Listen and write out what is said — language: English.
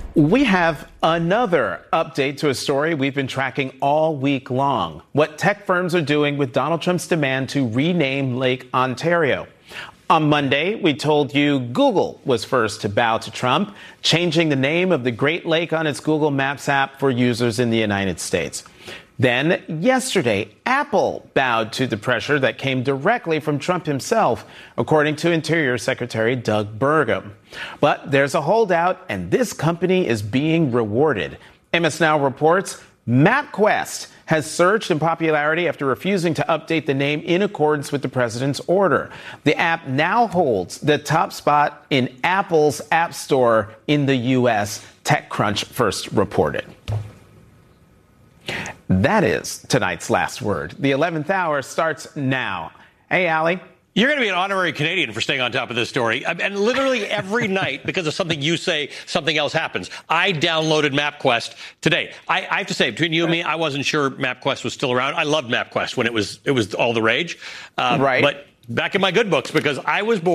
We have another update to a story we've been tracking all week long. What tech firms are doing with Donald Trump's demand to rename Lake Ontario. On Monday, we told you Google was first to bow to Trump, changing the name of the Great Lake on its Google Maps app for users in the United States. Then, yesterday, Apple bowed to the pressure that came directly from Trump himself, according to Interior Secretary Doug Burgum. But there's a holdout, and this company is being rewarded. MS Now reports MapQuest has surged in popularity after refusing to update the name in accordance with the president's order. The app now holds the top spot in Apple's App Store in the U.S., TechCrunch first reported. That is tonight's last word. The 11th hour starts now. Hey, Allie. You're going to be an honorary Canadian for staying on top of this story. And literally every night, because of something you say, something else happens. I downloaded MapQuest today. I have to say, between you and me, I wasn't sure MapQuest was still around. I loved MapQuest when it was all the rage. Right. But back in my good books, because I was born